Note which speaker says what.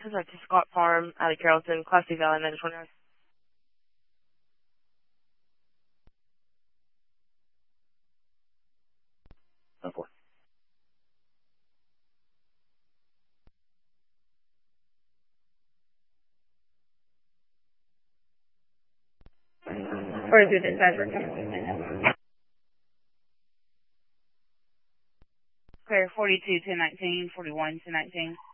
Speaker 1: Sorry, to Scott Farm, out of Carrollton, Class C Valley, minus 29.
Speaker 2: Okay.
Speaker 3: Or is it advisor?
Speaker 1: Clear 42 1019, 41 1019.